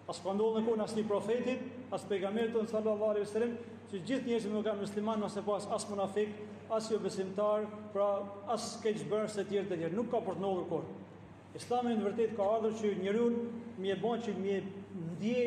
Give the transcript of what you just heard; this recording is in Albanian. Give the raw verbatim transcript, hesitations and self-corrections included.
As ka ndodhur në kohën as një profetit, as pejgamberit tonë sallallahu alaihi wasallam, që gjithë njerëzit nuk kanë musliman, mos e pas as munafik, as jo besimtar, pra as keqbërës e tjerë të tjerë. Nuk ka për të ndodhur kurrë. Islami në vërtet ka ardhur që njeriu mi e bën që mi ndjej